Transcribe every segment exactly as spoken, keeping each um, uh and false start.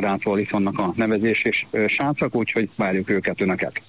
órától itt vannak a nevezés és srácok, úgyhogy várjuk őket, önöket.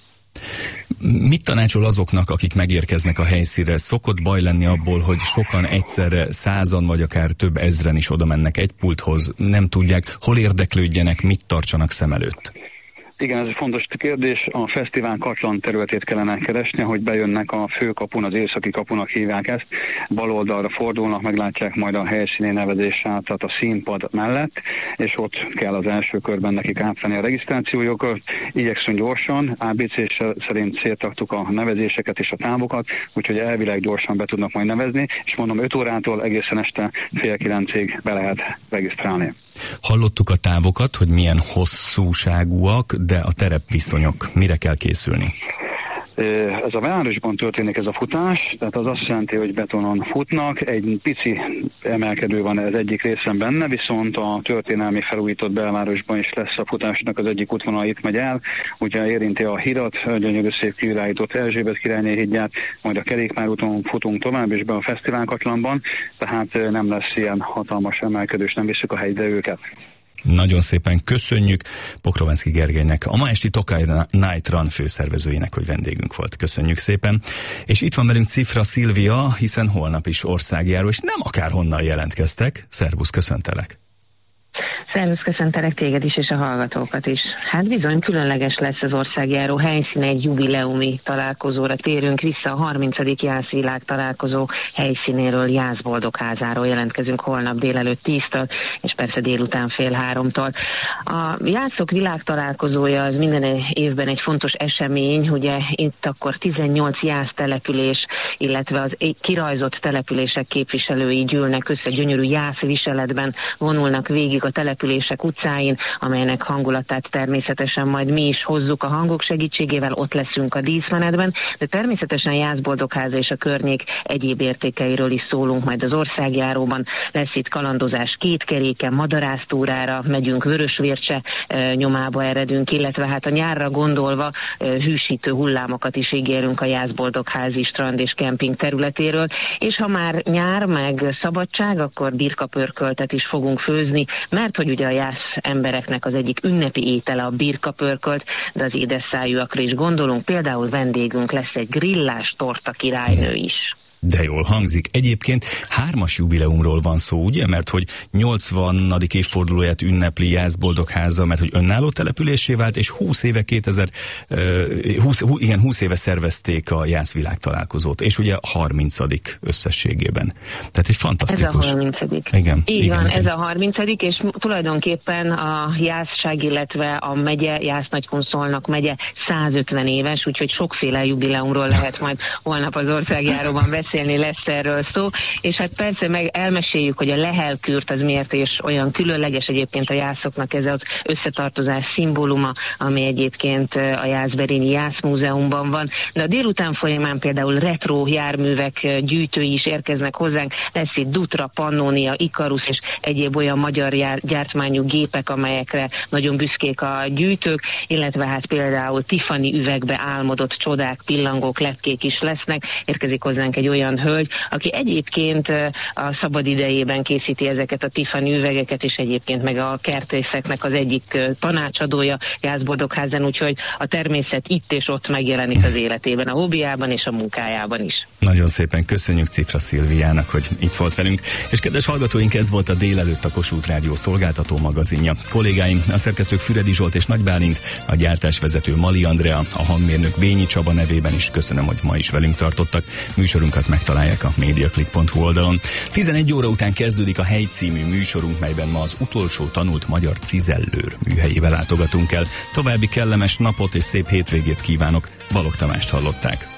Mit tanácsol azoknak, akik megérkeznek a helyszínre? Szokott baj lenni abból, hogy sokan egyszerre, százan vagy akár több ezren is oda mennek egy pulthoz, nem tudják, hol érdeklődjenek, mit tartsanak szem előtt? Igen, ez egy fontos kérdés. A fesztivál Katlan területét kellene keresni, hogy bejönnek a főkapun, az északi kapunak hívják ezt, bal oldalra fordulnak, meglátják majd a helyszíni nevezéssel, tehát a színpad mellett, és ott kell az első körben nekik átvenni a regisztrációjukat. Igyekszünk gyorsan, á bé cé szerint szétraktuk a nevezéseket és a távokat, úgyhogy elvileg gyorsan be tudnak majd nevezni, és mondom, öt órától egészen este fél kilencig be lehet regisztrálni. Hallottuk a távokat, hogy milyen hosszúságúak, de a terepviszonyok, mire kell készülni? Ez a városban történik ez a futás, tehát az azt jelenti, hogy betonon futnak, egy pici emelkedő van az egyik részen benne, viszont a történelmi felújított belvárosban is lesz a futásnak az egyik útvonal, itt megy el, ugye érinti a hidat, a gyönyörű szép királyított Erzsébet királyné hídját, majd a kerékpárúton futunk tovább, és be a fesztivál Katlanban, tehát nem lesz ilyen hatalmas emelkedő, és nem visszük a helyre őket. Nagyon szépen köszönjük Pokrovenszky Gergelynek, a ma esti Tokaj Night Run főszervezőjének, hogy vendégünk volt. Köszönjük szépen. És itt van velünk Cifra Szilvia, hiszen holnap is országjáró, és nem akárhonnan jelentkeztek. Szervusz, köszöntelek. Szervusz, köszöntelek téged is, és a hallgatókat is. Hát bizony különleges lesz az országjáró helyszíne, egy jubileumi találkozóra térünk vissza, a harmincadik Jászvilág találkozó helyszínéről, Jászboldogházáról jelentkezünk holnap délelőtt tíztől, és persze délután fél háromtól. A Jászok világtalálkozója az minden évben egy fontos esemény, ugye itt akkor tizennyolc jász település, illetve az kirajzott települések képviselői gyűlnek össze, gyönyörű jász viseletben vonulnak végig a települések utcáin, amelynek hangulatát természetesen majd mi is hozzuk a hangok segítségével, ott leszünk a díszmenetben, de természetesen Jászboldogháza és a környék egyéb értékeiről is szólunk majd az országjáróban. Lesz itt kalandozás két keréken, madarásztúrára megyünk, Vörösvércse e, nyomába eredünk, illetve hát a nyárra gondolva e, hűsítő hullámokat is ígérünk a Jászboldogházi strand és kemping területéről, és ha már nyár meg szabadság, akkor birkapörköltet is fogunk főzni, mert hogy ugye a jász embereknek az egyik ünnepi étele a birkapörkölt, de az édesszájúakra is gondolunk, például vendégünk lesz egy grillás torta királynő is. De jól hangzik. Egyébként hármas jubileumról van szó, ugye? Mert hogy nyolcvanadik évfordulóját ünnepli Jászboldogháza, mert hogy önálló településé vált, és húsz éve kétezer, húsz, igen, húsz éve szervezték a Jászvilág találkozót, és ugye harmincadik összességében. Tehát egy fantasztikus. Ez a harmincadik. Igen, Így igen, van, igen. ez a harmincadik, és tulajdonképpen a jászság, illetve a megye, Jász-Nagykun-Szolnok megye százötven éves, úgyhogy sokféle jubileumról lehet majd holnap az országjáróban beszélni. Lesz erről szó, és hát persze meg elmeséljük, hogy a lehelkürt az miért és olyan különleges, egyébként a jászoknak ez az összetartozás szimbóluma, ami egyébként a Jászberényi Jászmúzeumban van, de a délután folyamán például retro járművek gyűjtői is érkeznek hozzánk, lesz itt Dutra, Pannonia, Ikarus és egyéb olyan magyar jár, gyártmányú gépek, amelyekre nagyon büszkék a gyűjtők, illetve hát például Tiffany üvegbe álmodott csodák, pillangók, lepkék is lesznek, érkezik hozzánk egy olyan hölgy, aki egyébként a szabad idejében készíti ezeket a Tiffany üvegeket, és egyébként meg a kertészeknek az egyik tanácsadója Jászboldogházán, úgyhogy a természet itt és ott megjelenik az életében, a hobbiában és a munkájában is. Nagyon szépen köszönjük Cifra Szilviának, hogy itt volt velünk. És kedves hallgatóink, ez volt a Délelőtt a Kossuth Rádió szolgáltató magazinja. Kollégáim, a szerkesztők Füredi Zsolt és Nagy Bálint, a gyártásvezető Mali Andrea, a hangmérnök Bényi Csaba nevében is köszönöm, hogy ma is velünk tartottak. Műsorunkat megtalálják a mediaclick pont hu oldalon. tizenegy óra után kezdődik a Hely című műsorunk, melyben ma az utolsó tanult magyar cizellőr műhelyével látogatunk el. További kellemes napot és szép hétvégét kívánok. Balogh Tamást hallották.